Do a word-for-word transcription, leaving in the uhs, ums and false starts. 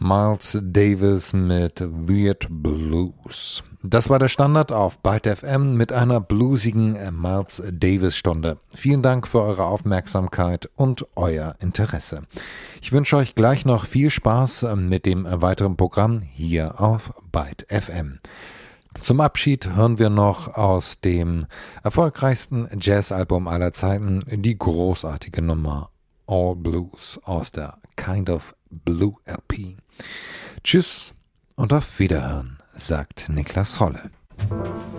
Miles Davis mit Weird Blues. Das war der Standard auf Byte F M mit einer bluesigen Miles Davis Stunde. Vielen Dank für eure Aufmerksamkeit und euer Interesse. Ich wünsche euch gleich noch viel Spaß mit dem weiteren Programm hier auf Byte F M. Zum Abschied hören wir noch aus dem erfolgreichsten Jazzalbum aller Zeiten die großartige Nummer All Blues aus der Kind of Blue L P. Tschüss und auf Wiederhören, sagt Niklas Holle.